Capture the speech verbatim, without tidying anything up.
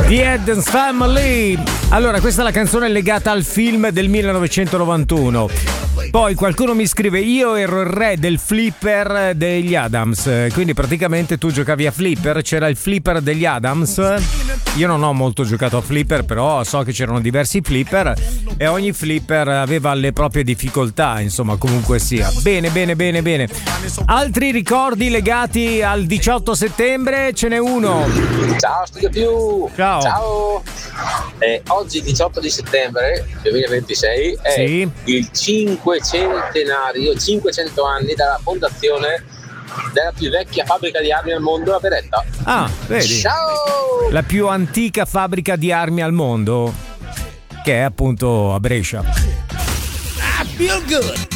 The Addams Family. Allora, questa è la canzone legata al film del millenovecentonovantuno. Poi qualcuno mi scrive: io ero il re del flipper degli Addams. Quindi praticamente tu giocavi a flipper, c'era il flipper degli Addams. Io non ho molto giocato a flipper, però so che c'erano diversi flipper e ogni flipper aveva le proprie difficoltà, insomma, comunque sia. Bene, bene, bene, bene. Altri ricordi legati al diciotto settembre? Ce n'è uno. Ciao Studio Più. Ciao. Ciao. Eh, oggi diciotto di settembre duemilaventisei è sì. il cinquecentenario, cinquecento anni dalla fondazione della più vecchia fabbrica di armi al mondo, la Beretta. Ah, vedi? Ciao! La più antica fabbrica di armi al mondo, che è appunto a Brescia. I feel good.